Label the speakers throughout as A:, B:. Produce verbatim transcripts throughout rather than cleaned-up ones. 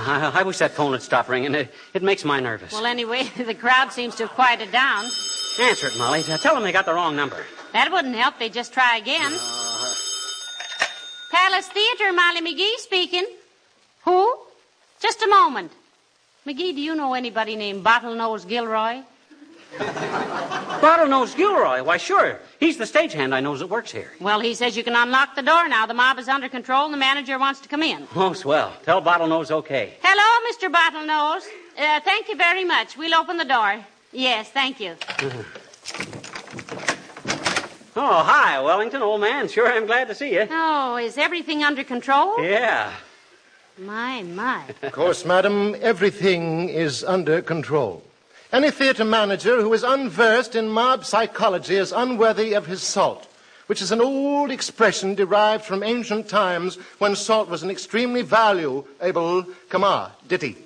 A: I, I wish that phone would stop ringing. It, it makes my nervous.
B: Well, anyway, the crowd seems to have quieted down.
A: Answer it, Molly. Tell them they got the wrong number.
B: That wouldn't help. They'd just try again.
A: Uh...
B: Palace Theater, Molly McGee speaking. Who? Just a moment. McGee, do you know anybody named Bottlenose Gilroy?
A: Bottlenose Gilroy? Why, sure. He's the stagehand I knows that works here.
B: Well, he says you can unlock the door now. The mob is under control and the manager wants to come in.
A: Oh, swell. Tell Bottlenose okay.
B: Hello, Mister Bottlenose. Uh, thank you very much. We'll open the door. Yes, thank you.
A: Oh, hi, Wellington, old man. Sure, I'm glad to see you.
B: Oh, is everything under control?
A: Yeah.
B: My, my.
C: Of course, madam, everything is under control. Any theater manager who is unversed in mob psychology is unworthy of his salt, which is an old expression derived from ancient times when salt was an extremely valuable commodity.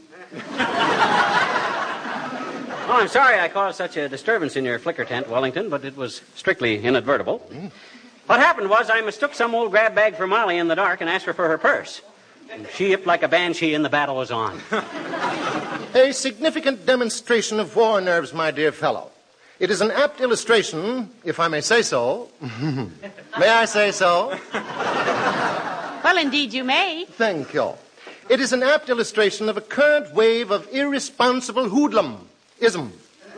A: Oh, I'm sorry I caused such a disturbance in your flicker tent, Wellington, but it was strictly inadvertible. Mm. What happened was I mistook some old grab bag for Molly in the dark and asked her for her purse. She yipped like a banshee and the battle was on.
C: A significant demonstration of war nerves, my dear fellow. It is an apt illustration, if I may say so. May I say so?
B: Well, indeed you may.
C: Thank you. It is an apt illustration of a current wave of irresponsible hoodlumism.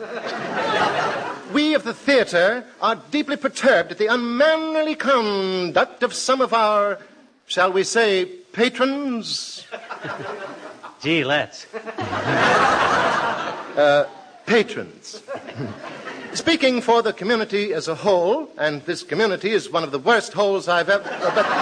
C: We of the theater are deeply perturbed at the unmannerly conduct of some of our, shall we say, patrons?
A: Gee, let's.
C: uh, patrons. Speaking for the community as a whole, and this community is one of the worst holes I've ever... Uh, but...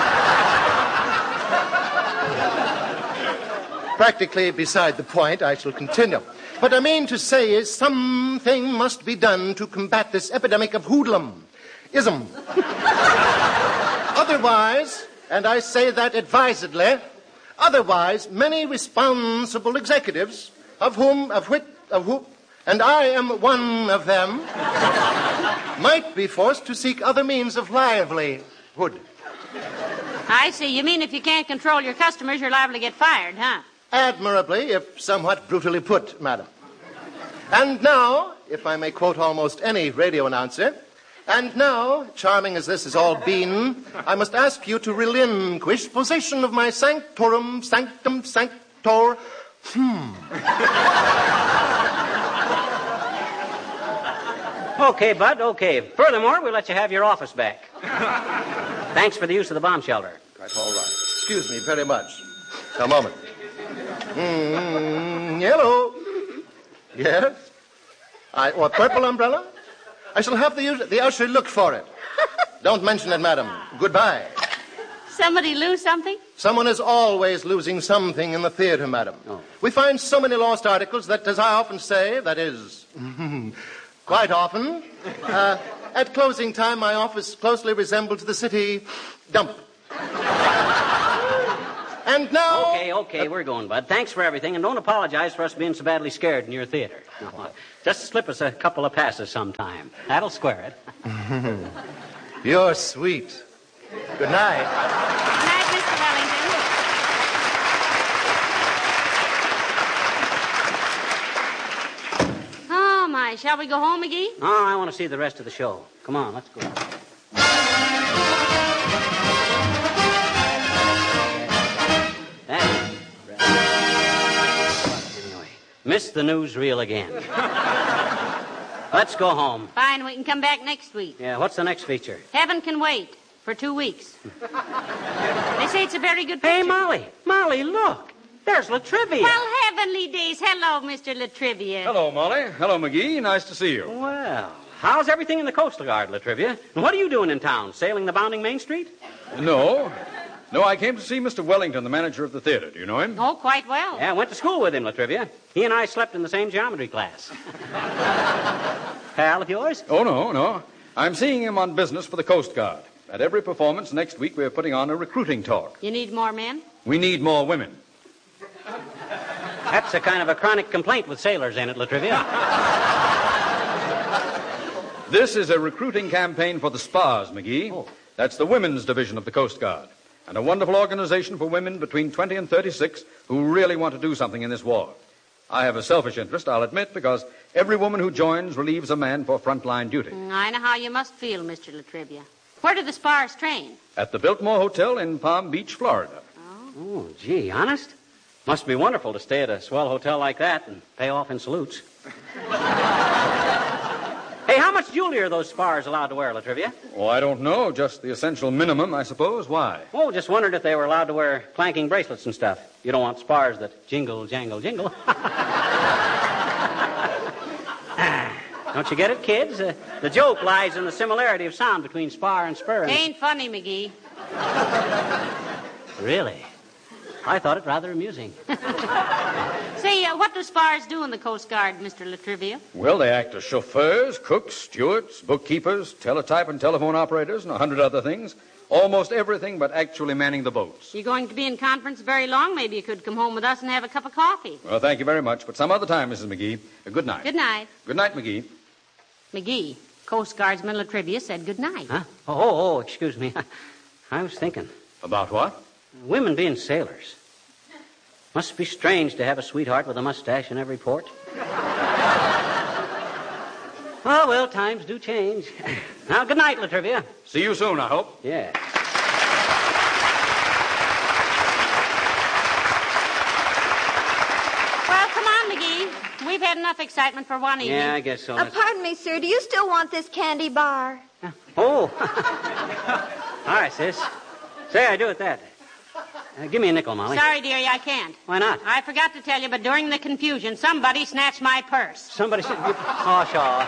C: Practically beside the point, I shall continue. What I mean to say is something must be done to combat this epidemic of hoodlumism. Otherwise, and I say that advisedly, otherwise many responsible executives, of whom, of which, of whom, and I am one of them, might be forced to seek other means of livelihood.
B: I see. You mean if you can't control your customers, you're liable to get fired, huh?
C: Admirably, if somewhat brutally put, madam. And now, if I may quote almost any radio announcer, and now, charming as this has all been, I must ask you to relinquish possession of my sanctorum, sanctum, sanctor, hmm.
A: Okay, Bud, okay. Furthermore, we'll let you have your office back. Thanks for the use of the bomb shelter.
C: Quite all right. Excuse me very much. A moment. Mm, hello. Yes? I, what, purple umbrella? I shall have the, the usher look for it. Don't mention it, madam. Goodbye.
B: Somebody lose something?
C: Someone is always losing something in the theater, madam.
A: Oh.
C: We find so many lost articles that, as I often say, that is, quite often, uh, at closing time, my office closely resembles the city dump. And now...
A: Okay, okay, uh, we're going, Bud. Thanks for everything, and don't apologize for us being so badly scared in your theater. No, uh, just slip us a couple of passes sometime. That'll square it.
C: You're sweet. Good night.
B: Good night, Mister Wellington. Oh, my. Shall we go home, McGee?
A: Oh, I want to see the rest of the show. Come on, let's go. Missed the newsreel again. Let's go home.
B: Fine, we can come back next week.
A: Yeah, what's the next feature?
B: Heaven Can Wait for two weeks. They say it's a very good picture.
A: Hey, Molly. Molly, look. There's Latrivia.
B: Well, heavenly days. Hello, Mister Latrivia.
D: Hello, Molly. Hello, McGee. Nice to see you.
A: Well, how's everything in the Coastal Guard, Latrivia? And what are you doing in town? Sailing the bounding Main Street?
D: No. No, I came to see Mister Wellington, the manager of the theater. Do you know him?
B: Oh, quite well.
A: Yeah, I went to school with him, Latrivia. He and I slept in the same geometry class. Pal of yours?
D: Oh, no, no. I'm seeing him on business for the Coast Guard. At every performance next week, we're putting on a recruiting talk.
B: You need more men?
D: We need more women.
A: That's a kind of a chronic complaint with sailors, ain't it, Latrivia?
D: This is a recruiting campaign for the spas, McGee.
A: Oh.
D: That's the women's division of the Coast Guard. and a wonderful organization for women between twenty and thirty-six who really want to do something in this war. I have a selfish interest, I'll admit, because every woman who joins relieves a man for frontline duty.
B: Mm, I know how you must feel, Mister Latrivia. Where do the spars train?
D: At the Biltmore Hotel in Palm Beach, Florida.
B: Oh.
A: Oh, gee, honest? Must be wonderful to stay at a swell hotel like that and pay off in salutes. Hey, how much jewelry are those spars allowed to wear, Latrivia?
D: Oh, I don't know. Just the essential minimum, I suppose. Why?
A: Oh, just wondered if they were allowed to wear clanking bracelets and stuff. You don't want spars that jingle, jangle, jingle. Don't you get it, kids? Uh, the joke lies in the similarity of sound between spar and spur. And...
B: Ain't funny, McGee.
A: Really? I thought it rather amusing.
B: Say, uh, what do spars do in the Coast Guard, Mister Latrivia?
D: Well, they act as chauffeurs, cooks, stewards, bookkeepers, teletype and telephone operators, and a hundred other things. Almost everything but actually manning the boats.
B: You're going to be in conference very long. Maybe you could come home with us and have a cup of coffee.
D: Well, thank you very much, but some other time, Missus McGee. Uh, good night.
B: Good night.
D: Good night, McGee.
B: McGee, Coast Guardsman Latrivia said good night.
A: Huh? Oh, oh, oh, excuse me. I was thinking.
D: About what?
A: Women being sailors. Must be strange to have a sweetheart with a mustache in every port. Oh, well, times do change. Now, good night, Latrivia.
D: See you soon, I hope.
A: Yeah.
B: Well, come on, McGee. We've had enough excitement for one evening.
A: Yeah, I guess so.
E: Uh, pardon me, sir. Do you still want this candy bar?
A: Oh. All right, sis. Say I do at that. Uh, give me a nickel, Molly.
B: Sorry, dearie, I can't.
A: Why not?
B: I forgot to tell you, but during the confusion, somebody snatched my purse.
A: Somebody said... Oh, Shaw.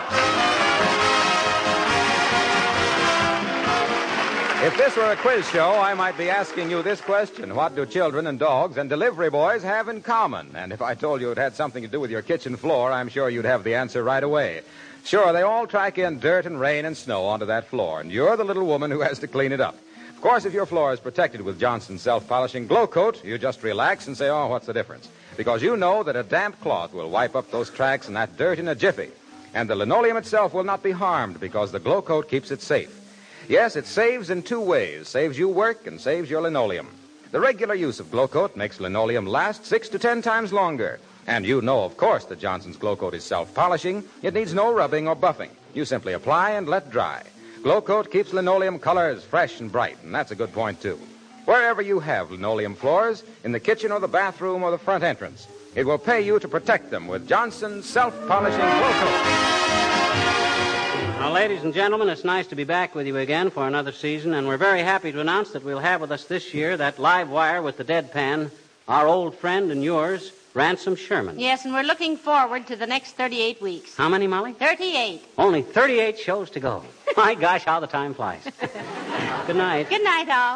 F: If this were a quiz show, I might be asking you this question. What do children and dogs and delivery boys have in common? And if I told you it had something to do with your kitchen floor, I'm sure you'd have the answer right away. Sure, they all track in dirt and rain and snow onto that floor, and you're the little woman who has to clean it up. Of course, if your floor is protected with Johnson's self-polishing Glow Coat, you just relax and say, oh, what's the difference? Because you know that a damp cloth will wipe up those tracks and that dirt in a jiffy. And the linoleum itself will not be harmed because the Glow Coat keeps it safe. Yes, it saves in two ways. Saves you work and saves your linoleum. The regular use of Glow Coat makes linoleum last six to ten times longer. And you know, of course, that Johnson's Glow Coat is self-polishing. It needs no rubbing or buffing. You simply apply and let dry. Glow Coat keeps linoleum colors fresh and bright, and that's a good point, too. Wherever you have linoleum floors, in the kitchen or the bathroom or the front entrance, it will pay you to protect them with Johnson's self-polishing Glow Coat.
A: Now, ladies and gentlemen, it's nice to be back with you again for another season, and we're very happy to announce that we'll have with us this year that live wire with the deadpan, our old friend and yours, Ransom Sherman.
B: Yes, and we're looking forward to the next thirty-eight weeks.
A: How many, Molly?
B: thirty-eight.
A: Only thirty-eight shows to go. My gosh, how the time flies. Good night.
B: Good night, all.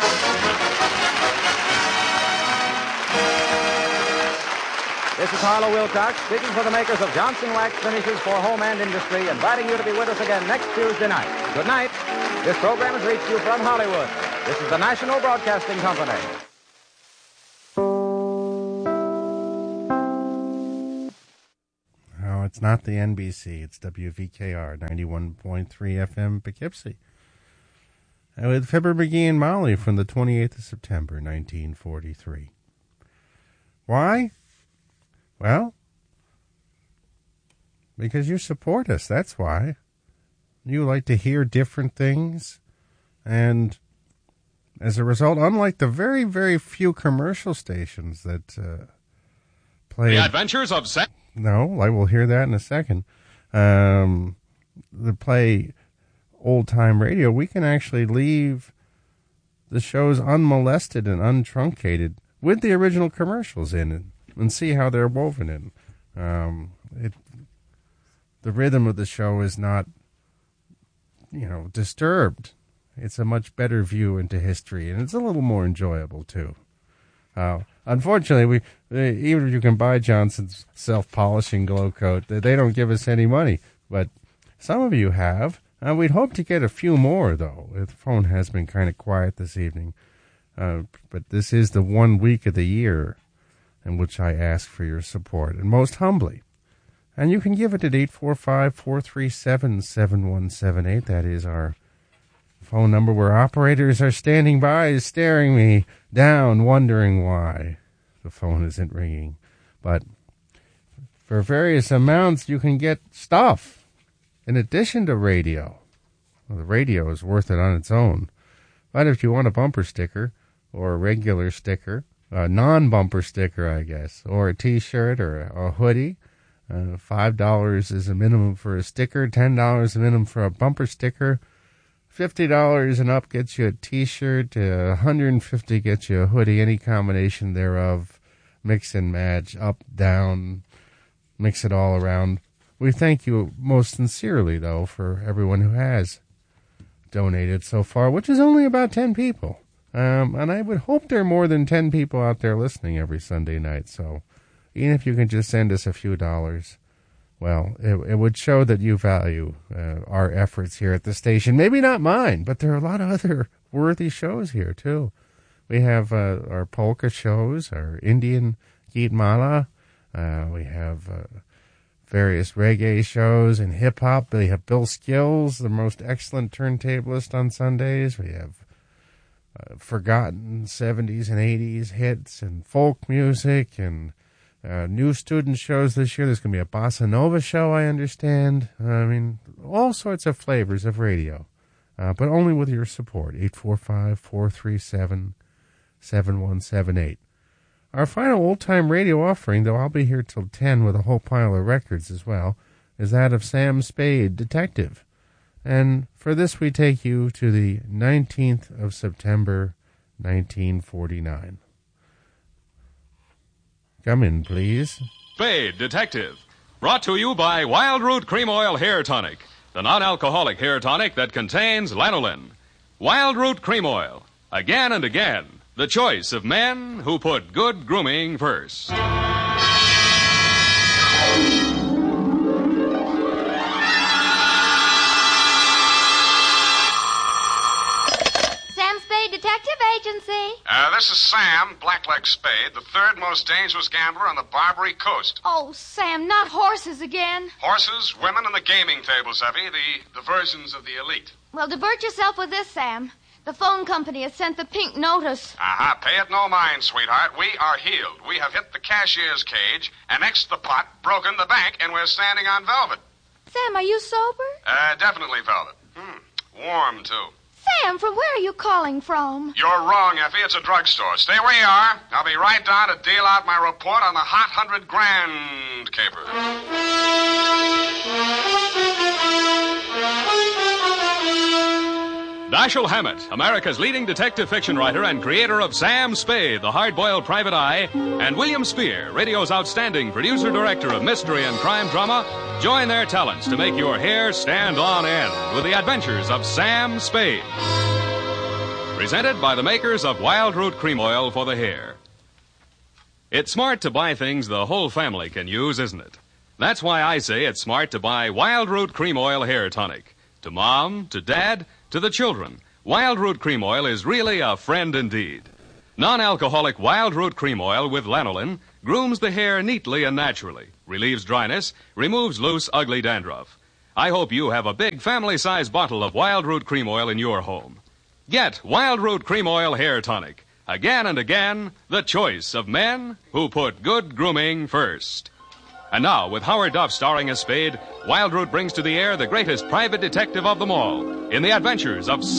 F: This is Harlow Wilcox, speaking for the makers of Johnson Wax Finishes for Home and Industry, inviting you to be with us again next Tuesday night. Good night. This program has reached you from Hollywood. This is the National Broadcasting Company.
G: No, it's not the N B C. It's W V K R, ninety-one point three F M, Poughkeepsie. And with Fibber, McGee, and Molly from the twenty-eighth of September, nineteen forty-three. Why? Well, because you support us, that's why. You like to hear different things, and as a result, unlike the very, very few commercial stations that uh, play...
H: The Adventures of... Sa-
G: No, I will hear that in a second. Um, the play old-time radio, we can actually leave the shows unmolested and untruncated with the original commercials in it and see how they're woven in. Um, it, the rhythm of the show is not, you know, disturbed. It's a much better view into history, and it's a little more enjoyable, too. Uh, unfortunately, we uh, even if you can buy Johnson's self-polishing Glow Coat, they, they don't give us any money. But some of you have. Uh, we'd hope to get a few more, though. The phone has been kind of quiet this evening. Uh, but this is the one week of the year in which I ask for your support, and most humbly. And you can give it at eight four five, four three seven, seven one seven eight. That is our phone number where operators are standing by, staring me down, wondering why the phone isn't ringing. But for various amounts, you can get stuff in addition to radio. Well, the radio is worth it on its own. But if you want a bumper sticker or a regular sticker, a non-bumper sticker, I guess, or a T-shirt or a, a hoodie, uh, five dollars is a minimum for a sticker, ten dollars a minimum for a bumper sticker, fifty dollars and up gets you a T-shirt, uh, one hundred fifty dollars gets you a hoodie, any combination thereof, mix and match, up, down, mix it all around. We thank you most sincerely, though, for everyone who has donated so far, which is only about ten people. Um, and I would hope there are more than ten people out there listening every Sunday night. So even if you can just send us a few dollars, well, it, it would show that you value uh, our efforts here at the station. Maybe not mine, but there are a lot of other worthy shows here, too. We have uh, our polka shows, our Indian Geet Mala. Uh, we have uh, various reggae shows and hip-hop. We have Bill Skills, the most excellent turntablist on Sundays. We have Uh, forgotten seventies and eighties hits and folk music and uh, new student shows this year. There's going to be a bossa nova show, I understand. I mean, all sorts of flavors of radio, uh, but only with your support. eight four five, four three seven, seven one seven eight. Our final old-time radio offering, though I'll be here till ten with a whole pile of records as well, is that of Sam Spade, Detective. And for this, we take you to the nineteenth of September, nineteen forty-nine. Come in, please.
H: Spade Detective, brought to you by Wild Root Cream Oil Hair Tonic, the non-alcoholic hair tonic that contains lanolin. Wild Root Cream Oil, again and again, the choice of men who put good grooming first.
E: Detective Agency.
I: Uh, this is Sam, Blackleg Spade, the third most dangerous gambler on the Barbary Coast.
E: Oh, Sam, not horses again.
I: Horses, women, and the gaming tables, Effie, the diversions of the elite.
E: Well, divert yourself with this, Sam. The phone company has sent the pink notice.
I: Uh-huh. Pay it no mind, sweetheart. We are healed. We have hit the cashier's cage, annexed the pot, broken the bank, and we're standing on velvet.
E: Sam, are you sober?
I: Uh, definitely velvet. Hmm. Warm, too.
E: Sam, from where are you calling from?
I: You're wrong, Effie. It's a drugstore. Stay where you are. I'll be right down to deal out my report on the hot hundred grand caper.
H: Dashiell Hammett, America's leading detective fiction writer and creator of Sam Spade, the hard-boiled private eye, and William Spear, radio's outstanding producer-director of mystery and crime drama, join their talents to make your hair stand on end with the adventures of Sam Spade. Presented by the makers of Wild Root Cream Oil for the hair. It's smart to buy things the whole family can use, isn't it? That's why I say it's smart to buy Wild Root Cream Oil Hair Tonic. To Mom, to Dad, to the children, Wild Root Cream Oil is really a friend indeed. Non-alcoholic Wild Root Cream Oil with lanolin grooms the hair neatly and naturally, relieves dryness, removes loose, ugly dandruff. I hope you have a big family-sized bottle of Wild Root Cream Oil in your home. Get Wild Root Cream Oil Hair Tonic. Again and again, the choice of men who put good grooming first. And now, with Howard Duff starring as Spade, Wild Root brings to the air the greatest private detective of them all in the adventures of